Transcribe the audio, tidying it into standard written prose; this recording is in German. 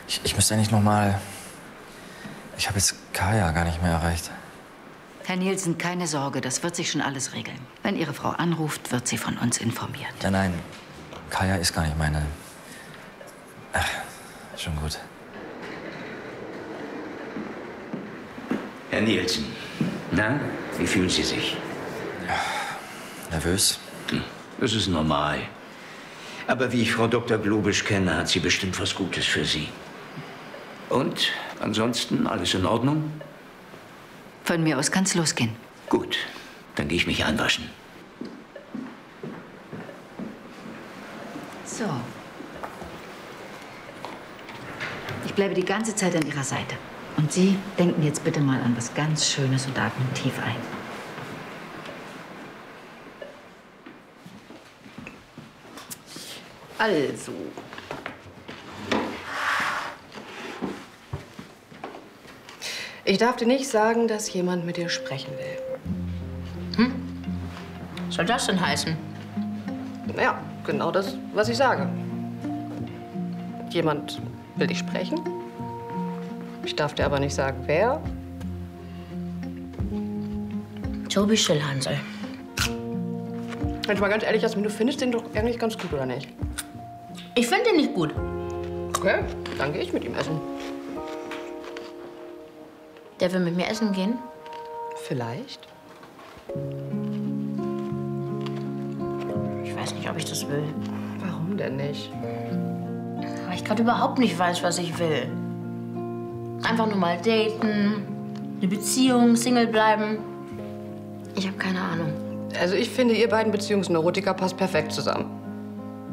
Ich müsste eigentlich noch mal... Ich habe jetzt Kaya gar nicht mehr erreicht. Herr Nielsen, keine Sorge, das wird sich schon alles regeln. Wenn Ihre Frau anruft, wird sie von uns informiert. Nein, Kaya ist gar nicht meine... Ach, schon gut. Herr Nielsen, na, wie fühlen Sie sich? Ja, nervös. Das ist normal. Aber wie ich Frau Dr. Globisch kenne, hat sie bestimmt was Gutes für Sie. Und ansonsten alles in Ordnung? Von mir aus kann's losgehen. Gut, dann gehe ich mich einwaschen. So. Ich bleibe die ganze Zeit an Ihrer Seite. Und Sie denken jetzt bitte mal an was ganz Schönes und atmen tief ein. Also. Ich darf dir nicht sagen, dass jemand mit dir sprechen will. Was soll das denn heißen? Ja, genau das, was ich sage. Jemand will dich sprechen. Ich darf dir aber nicht sagen, wer. Tobi Schillhansel. Wenn ich mal ganz ehrlich, Jasmin, du findest den doch eigentlich ganz gut, oder nicht? Ich finde ihn nicht gut. Okay, dann gehe ich mit ihm essen. Der will mit mir essen gehen? Vielleicht. Ich weiß nicht, ob ich das will. Warum denn nicht? Weil ich gerade überhaupt nicht weiß, was ich will. Einfach nur mal daten, eine Beziehung, Single bleiben. Ich habe keine Ahnung. Also ich finde, ihr beiden Beziehungsneurotiker passt perfekt zusammen.